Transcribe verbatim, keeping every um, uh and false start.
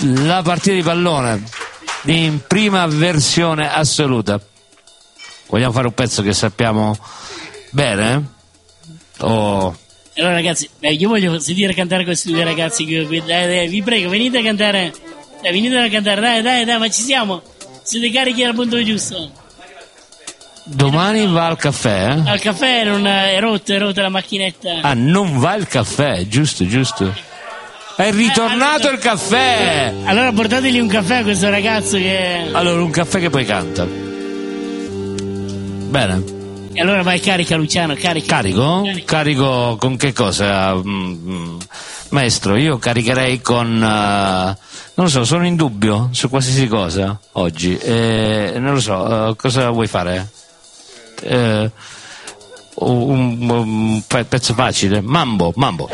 la partita di pallone in prima versione assoluta. Vogliamo fare un pezzo che sappiamo bene? O... Allora ragazzi, eh, io voglio sentire cantare questi due ragazzi qui, qui, dai, dai, vi prego, venite a cantare, dai, venite a cantare, dai, dai, dai, ma ci siamo, siete carichi al punto giusto. Domani va al caffè, eh? Al caffè non è rotta, è rotta la macchinetta. Ah, non va il caffè, giusto, giusto. È ritornato eh, il caffè! Allora portategli un caffè a questo ragazzo che... Allora, un caffè che poi canta. Bene. E allora vai, carica Luciano, carica. Carico? Carica. Carico con che cosa? Mm, maestro, io caricherei con... Uh, non lo so, sono in dubbio su qualsiasi cosa oggi. Eh, non lo so, uh, cosa vuoi fare? Eh, un, un, un pezzo facile? Mambo, mambo.